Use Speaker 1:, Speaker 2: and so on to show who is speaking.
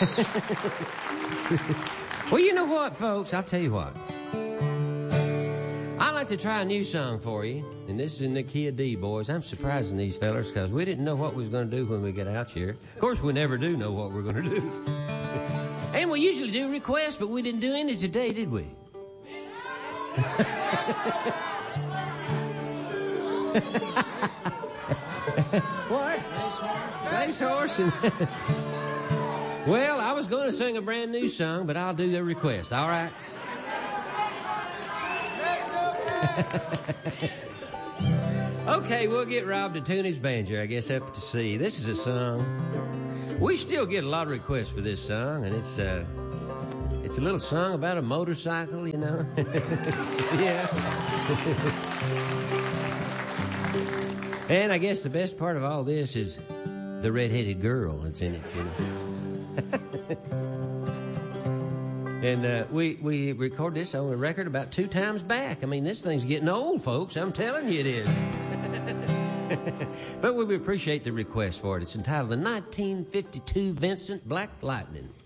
Speaker 1: Well, you know what, folks? I'll tell you what. I'd like to try a new song for you, and this is in the key of D, boys. I'm surprising these fellers because we didn't know what we was going to do when we get out here. Of course, we never do know what we're going to do. And we usually do requests, but we didn't do any today, did we? What? Racehorse. Well, I was going to sing a brand new song, but I'll do the request, all right? Okay, we'll get Rob to tune his banjo, I guess, up to C. This is a song. We still get a lot of requests for this song, and it's a little song about a motorcycle, you know? Yeah. And I guess the best part of all this is the red-headed girl that's in it, you know? And we record this on a record about 2 times back. I mean, this thing's getting old, folks. I'm telling you it is. But we appreciate the request for it. It's entitled The 1952 Vincent Black Lightning.